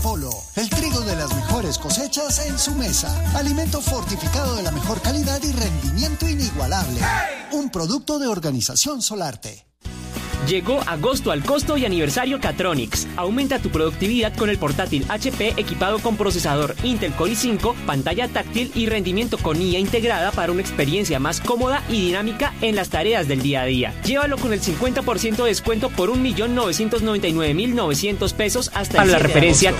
Polo, el trigo de las mejores cosechas en su mesa. Alimento fortificado de la mejor calidad y rendimiento inigualable. Un producto de Organización Solarte. Llegó agosto al costo y aniversario Catronics. Aumenta tu productividad con el portátil HP equipado con procesador Intel Core i5, pantalla táctil y rendimiento con IA integrada para una experiencia más cómoda y dinámica en las tareas del día a día. Llévalo con el 50% de descuento por 1.999.900 pesos hasta el 7 de agosto. A la referencia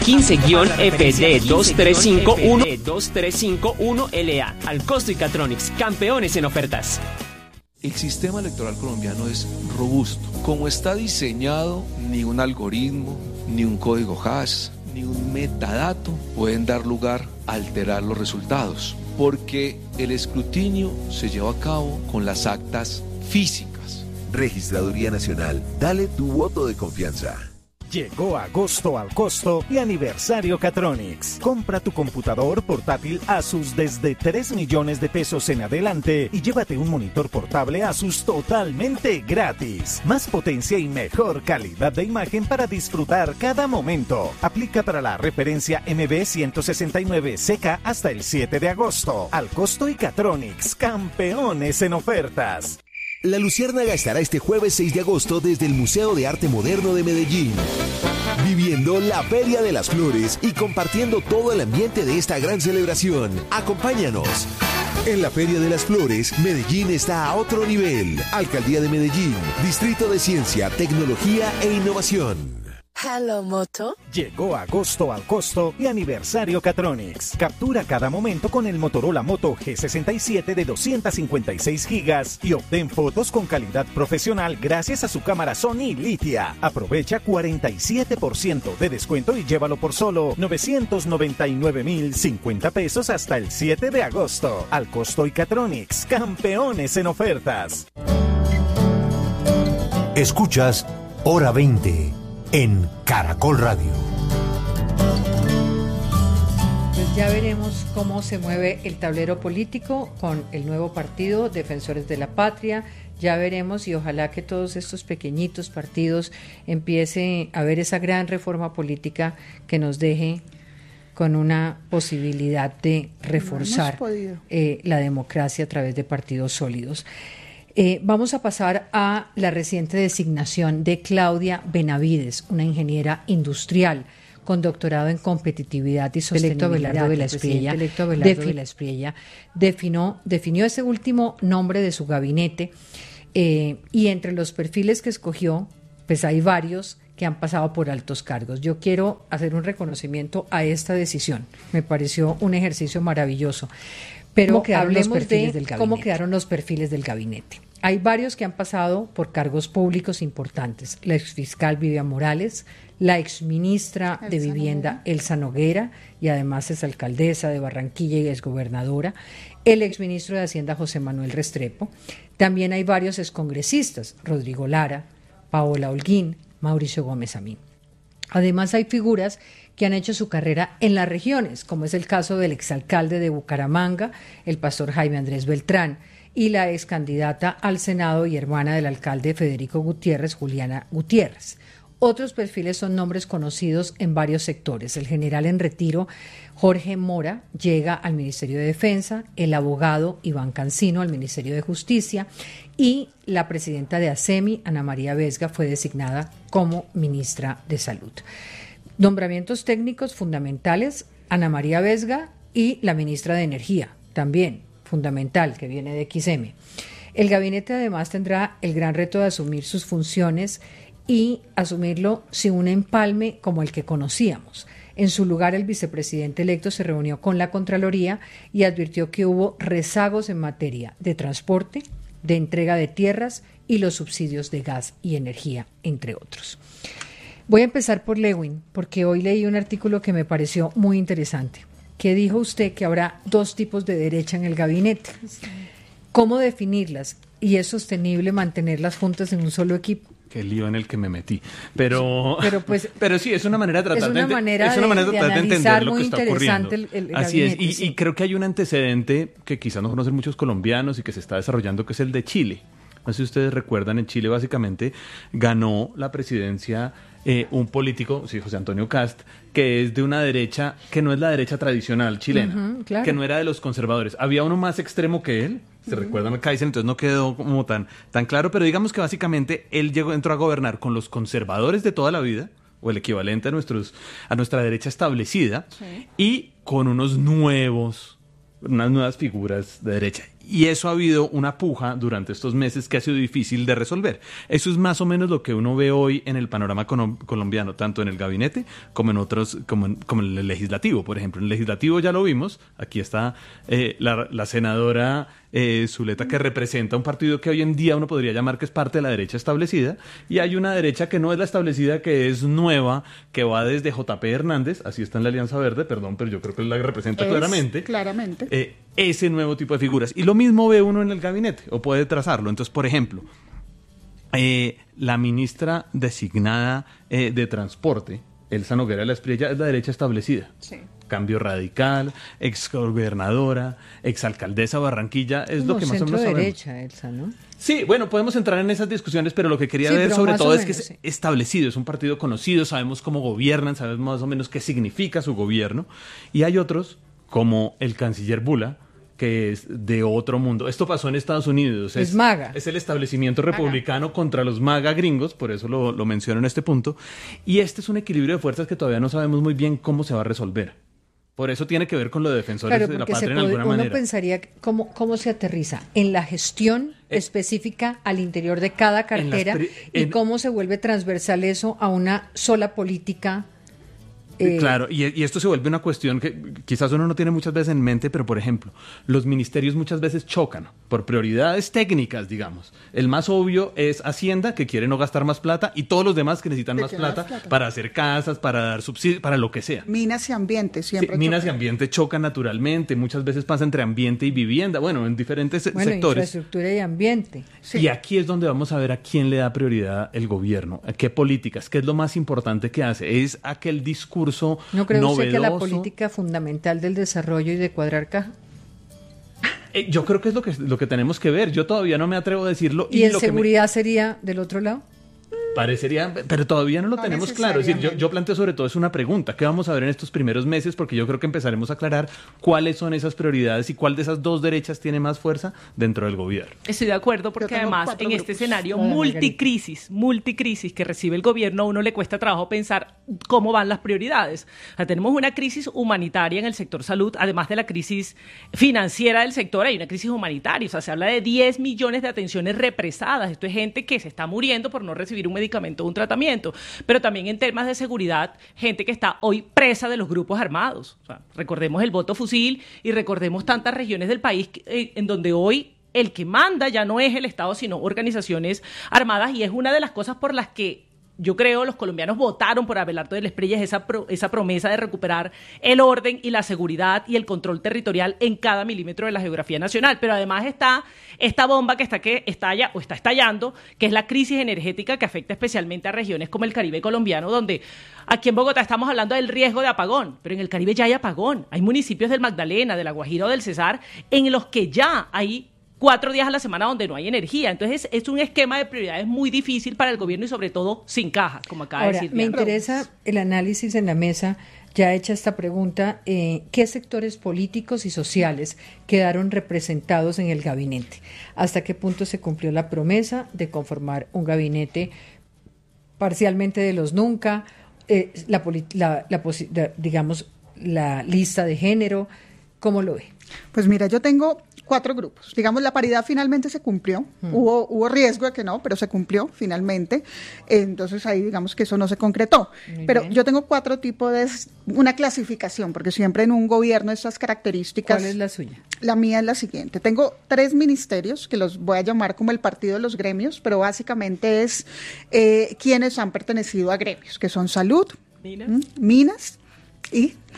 15-FD2351LA. Al costo y Catronics, campeones en ofertas. El sistema electoral colombiano es robusto. Como está diseñado, ni un algoritmo, ni un código hash, ni un metadato pueden dar lugar a alterar los resultados, porque el escrutinio se lleva a cabo con las actas físicas. Registraduría Nacional, dale tu voto de confianza. Llegó agosto al costo y aniversario Catronics. Compra tu computador portátil Asus desde 3 millones de pesos en adelante y llévate un monitor portable Asus totalmente gratis. Más potencia y mejor calidad de imagen para disfrutar cada momento. Aplica para la referencia MB169CK hasta el 7 de agosto. Al costo y Catronics, campeones en ofertas. La Luciérnaga estará este jueves 6 de agosto desde el Museo de Arte Moderno de Medellín, viviendo la Feria de las Flores y compartiendo todo el ambiente de esta gran celebración. Acompáñanos. En la Feria de las Flores, Medellín está a otro nivel. Alcaldía de Medellín, Distrito de Ciencia, Tecnología e Innovación. Hello, Moto. Llegó agosto al costo y aniversario Catronics. Captura cada momento con el Motorola Moto G67 de 256 gigas y obtén fotos con calidad profesional gracias a su cámara Sony Litia. Aprovecha 47% de descuento y llévalo por solo 999.050 pesos hasta el 7 de agosto. Al costo y Catronics, campeones en ofertas. Escuchas Hora 20 en Caracol Radio. Pues ya veremos cómo se mueve el tablero político con el nuevo partido Defensores de la Patria. Ya veremos y ojalá que todos estos pequeñitos partidos empiecen a ver esa gran reforma política que nos deje con una posibilidad de reforzar la democracia a través de partidos sólidos. Vamos a pasar a la reciente designación de Claudia Benavides, una ingeniera industrial con doctorado en competitividad y sostenibilidad. Belardo de la Espriella definió ese último nombre de su gabinete y entre los perfiles que escogió, pues hay varios que han pasado por altos cargos. Yo quiero hacer un reconocimiento a esta decisión. Me pareció un ejercicio maravilloso. Pero hablemos de cómo quedaron los perfiles del gabinete. Hay varios que han pasado por cargos públicos importantes. La exfiscal Vivian Morales, la exministra de Vivienda Elsa Noguera, y además es alcaldesa de Barranquilla y es gobernadora, el exministro de Hacienda José Manuel Restrepo. También hay varios excongresistas, Rodrigo Lara, Paola Holguín, Mauricio Gómez Amín. Además hay figuras que han hecho su carrera en las regiones, como es el caso del exalcalde de Bucaramanga, el pastor Jaime Andrés Beltrán, y la excandidata al Senado y hermana del alcalde Federico Gutiérrez, Juliana Gutiérrez. Otros perfiles son nombres conocidos en varios sectores. El general en retiro, Jorge Mora, llega al Ministerio de Defensa, el abogado Iván Cancino al Ministerio de Justicia y la presidenta de ASEMI, Ana María Vesga, fue designada como ministra de Salud. Nombramientos técnicos fundamentales, Ana María Vesga y la ministra de Energía, también fundamental, que viene de XM. El gabinete además tendrá el gran reto de asumir sus funciones y asumirlo sin un empalme como el que conocíamos. En su lugar, el vicepresidente electo se reunió con la Contraloría y advirtió que hubo rezagos en materia de transporte, de entrega de tierras y los subsidios de gas y energía, entre otros. Voy a empezar por Lewin, porque hoy leí un artículo que me pareció muy interesante. ¿Qué dijo usted? Que habrá dos tipos de derecha en el gabinete. ¿Cómo definirlas? ¿Y es sostenible mantenerlas juntas en un solo equipo? Qué lío en el que me metí. Pero sí, es una manera de tratar de entender lo que está ocurriendo. Así es, y creo que hay un antecedente que quizás no conocen muchos colombianos y que se está desarrollando, que es el de Chile. No sé si ustedes recuerdan, en Chile básicamente ganó la presidencia un político, sí, José Antonio Cast, que es de una derecha que no es la derecha tradicional chilena, claro. que no era de los conservadores. Había uno más extremo que él, se recuerdan a Kaiser, entonces no quedó como tan claro, pero digamos que básicamente él entró a gobernar con los conservadores de toda la vida, o el equivalente a nuestra derecha establecida, sí, y con unas nuevas figuras de derecha. Y eso ha habido una puja durante estos meses que ha sido difícil de resolver. Eso es más o menos lo que uno ve hoy en el panorama colombiano, tanto en el gabinete como en otros, como en el legislativo, por ejemplo. En el legislativo ya lo vimos, aquí está la senadora Zuleta, que representa un partido que hoy en día uno podría llamar que es parte de la derecha establecida, y hay una derecha que no es la establecida, que es nueva, que va desde JP Hernández, así está en la Alianza Verde, perdón, pero yo creo que la representa claramente. Ese nuevo tipo de figuras. Y lo mismo ve uno en el gabinete, o puede trazarlo. Entonces, por ejemplo, la ministra designada de Transporte, Elsa Noguera de la Espriella, es la derecha establecida. Sí. Cambio Radical, exgobernadora, exalcaldesa de Barranquilla, es lo que más o menos sabemos. Derecha, Elsa, ¿no? Sí, bueno, podemos entrar en esas discusiones, pero lo que quería ver sobre todo es que es establecido, es un partido conocido, sabemos cómo gobiernan, sabemos más o menos qué significa su gobierno, y hay otros, como el canciller Bula, que es de otro mundo. Esto pasó en Estados Unidos. Es MAGA. Es el establecimiento republicano contra los MAGA gringos, por eso lo menciono en este punto. Y este es un equilibrio de fuerzas que todavía no sabemos muy bien cómo se va a resolver. Por eso tiene que ver con lo de defensores de la patria en alguna manera. Uno pensaría cómo se aterriza en la gestión específica al interior de cada cartera y cómo se vuelve transversal eso a una sola política. Claro, y esto se vuelve una cuestión que quizás uno no tiene muchas veces en mente, pero por ejemplo, los ministerios muchas veces chocan por prioridades técnicas, digamos. El más obvio es Hacienda, que quiere no gastar más plata, y todos los demás que necesitan más plata para hacer casas, para dar subsidios, para lo que sea. Minas y ambiente siempre. Sí, minas y ambiente chocan naturalmente, muchas veces pasa entre ambiente y vivienda, bueno, en diferentes sectores. Infraestructura y ambiente. Sí. Y aquí es donde vamos a ver a quién le da prioridad el gobierno, a qué políticas, qué es lo más importante que hace. Es aquel discurso ¿No cree novedoso. usted que la política fundamental del desarrollo y de cuadrar caja? Yo creo que es lo que tenemos que ver. Yo todavía no me atrevo a decirlo. ¿Y en seguridad sería del otro lado? Parecería, pero todavía no lo tenemos claro. Es decir, yo planteo sobre todo es una pregunta. ¿Qué vamos a ver en estos primeros meses? Porque yo creo que empezaremos a aclarar cuáles son esas prioridades y cuál de esas dos derechas tiene más fuerza dentro del gobierno. Estoy de acuerdo, porque además en este escenario multicrisis que recibe el gobierno, a uno le cuesta trabajo pensar cómo van las prioridades. O sea, tenemos una crisis humanitaria en el sector salud, además de la crisis financiera del sector, hay una crisis humanitaria. O sea, se habla de 10 millones de atenciones represadas. Esto es gente que se está muriendo por no recibir un medicamento o un tratamiento, pero también en temas de seguridad, gente que está hoy presa de los grupos armados. O sea, recordemos el voto fusil y recordemos tantas regiones del país en donde hoy el que manda ya no es el Estado, sino organizaciones armadas, y es una de las cosas por las que yo creo los colombianos votaron por Abelardo de la Espriella, esa promesa de recuperar el orden y la seguridad y el control territorial en cada milímetro de la geografía nacional. Pero además está esta bomba que está estallando, que es la crisis energética que afecta especialmente a regiones como el Caribe colombiano, donde aquí en Bogotá estamos hablando del riesgo de apagón, pero en el Caribe ya hay apagón. Hay municipios del Magdalena, de La Guajira o del Cesar en los que ya hay 4 días a la semana donde no hay energía. Entonces es un esquema de prioridades muy difícil para el gobierno y sobre todo sin caja, como acaba de decir. Me interesa el análisis en la mesa, ya hecha esta pregunta, ¿qué sectores políticos y sociales quedaron representados en el gabinete? ¿Hasta qué punto se cumplió la promesa de conformar un gabinete parcialmente de los nunca? Digamos, la lista de género, ¿cómo lo ve? Pues mira, yo tengo 4 grupos. Digamos, la paridad finalmente se cumplió. Hubo riesgo de que no, pero se cumplió finalmente. Entonces ahí digamos que eso no se concretó. Pero yo tengo 4 tipos de una clasificación, porque siempre en un gobierno estas características. ¿Cuál es la suya? La mía es la siguiente. Tengo 3 ministerios que los voy a llamar como el partido de los gremios, pero básicamente es quienes han pertenecido a gremios, que son salud, minas y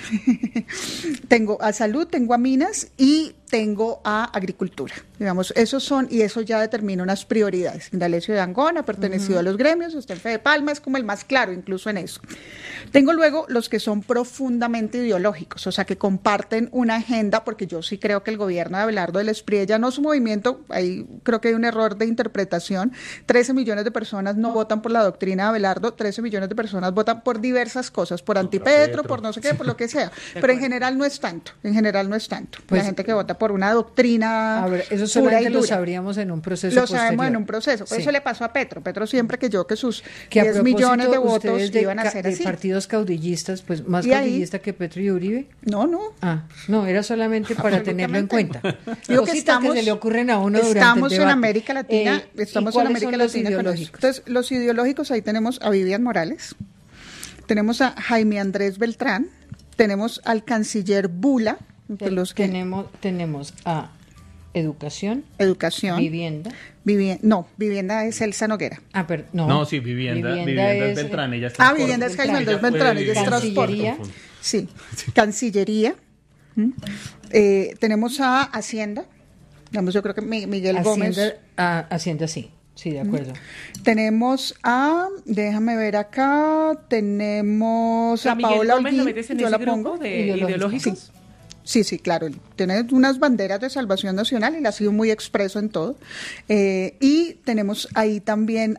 Tengo a salud, tengo a minas y tengo a agricultura. Digamos, esos son, y eso ya determina unas prioridades. Indalecio de Angón ha pertenecido a los gremios, está el Fede Palma, es como el más claro incluso en eso. Tengo luego los que son profundamente ideológicos, o sea, que comparten una agenda, porque yo sí creo que el gobierno de Abelardo del Espriella, no su movimiento, ahí creo que hay un error de interpretación, 13 millones de personas no votan por la doctrina de Abelardo, 13 millones de personas votan por diversas cosas, por antipetro, por no sé qué, por lo que sea, pero en general no es tanto, Pues, la gente que vota por una doctrina. A ver, eso solamente lo sabríamos en un proceso posterior. Lo sabemos en un proceso. Sí. Eso le pasó a Petro. Petro siempre creyó que sus 10 millones de votos iban a ser así. De partidos caudillistas, pues más caudillista que Petro y Uribe. No. No, era solamente para tenerlo en cuenta. Digo que estamos, que se le ocurren a uno estamos durante el en América Latina. Estamos en América Latina con eso. Entonces, los ideológicos, ahí tenemos a Vivian Morales, tenemos a Jaime Andrés Beltrán, tenemos al canciller Bula. Tenemos a educación, vivienda. Vivienda es Elsa Noguera. Sí, vivienda es Beltrán, ella está. Vivienda es Jaime Andrés Beltrán, ella es transporte. Sí, Cancillería. Tenemos a Hacienda. Digamos, yo creo que Miguel Gómez. Hacienda, sí, de acuerdo. Tenemos déjame ver acá, tenemos a Paola Holguín. Yo la pongo de ideológicos. Sí, claro, tiene unas banderas de salvación nacional y la ha sido muy expreso en todo. Y tenemos ahí también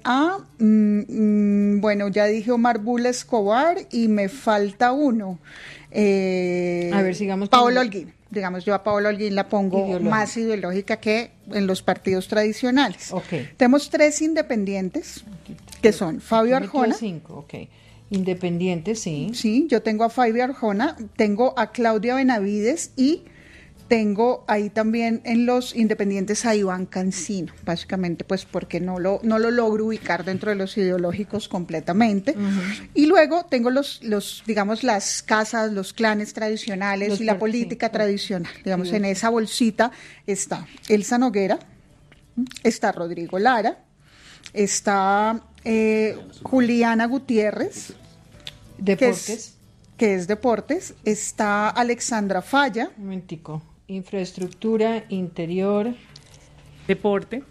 ya dije Omar Bula Escobar y me falta uno. A ver, sigamos. Paola Holguín. Digamos, yo a Paola Holguín la pongo más ideológica que en los partidos tradicionales. Okay. Tenemos 3 independientes, que son Fabio Arjona. 5, Independiente, sí. Sí, yo tengo a Fabio Arjona, tengo a Claudia Benavides y tengo ahí también en los independientes a Iván Cancino, básicamente pues porque no lo logro ubicar dentro de los ideológicos completamente. Y luego tengo los digamos las casas, los clanes tradicionales y la política tradicional. Digamos, en esa bolsita está Elsa Noguera, está Rodrigo Lara, está Juliana Gutiérrez, Deportes, que es Deportes, está Alexandra Falla. Un momentico. Infraestructura, interior, deporte.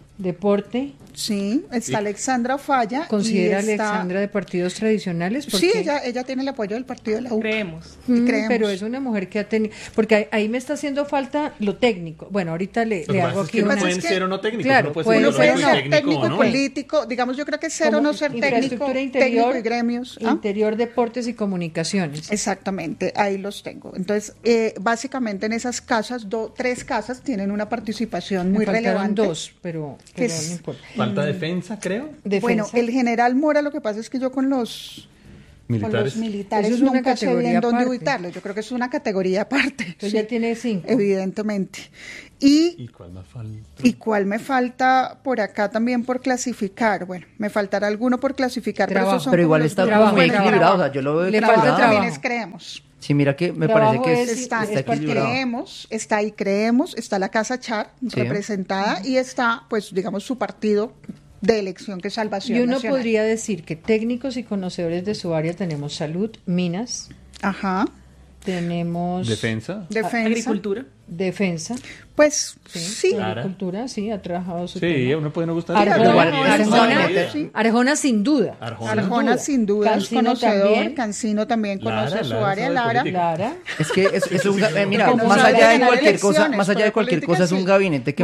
Sí, está Alexandra Falla. ¿Considera Alexandra de partidos tradicionales? Sí, ella tiene el apoyo del partido de la U. Creemos. Pero es una mujer que ha tenido... Porque ahí me está haciendo falta lo técnico. Bueno, ahorita le hago aquí una... Pueden ser o no técnicos. Claro, puede ser técnico y político. Digamos, yo creo que ser o no ser técnico y gremios. Interior, deportes y comunicaciones. Exactamente, ahí los tengo. Entonces, básicamente en esas casas, 3 casas tienen una participación muy relevante. 2, pero no importa. Falta defensa, creo. Bueno, el general Mora, lo que pasa es que yo con los militares es nunca sé bien dónde ubicarlo. Yo creo que es una categoría aparte. Entonces ya tiene 5. Evidentemente. ¿Y cuál me falta? ¿Y cuál me falta por acá también por clasificar? Bueno, me faltará alguno por clasificar, pero igual está muy equilibrado. O sea, yo lo veo equilibrado. También es creemos. Sí, mira que me parece que está equilibrado. Creemos, está la Casa Char representada y está, pues, digamos, su partido de elección, que es Salvación Nacional. Y uno podría decir que técnicos y conocedores de su área tenemos salud, minas. Tenemos... Defensa. Agricultura. Defensa. Pues sí. Agricultura, sí, ha trabajado su tema. Sí, uno puede no gustar. Arjona sin duda. Arjona sin duda es conocedor. Cancino también conoce su área. Lara. Es que es un, mira, más allá de cualquier cosa, es un gabinete que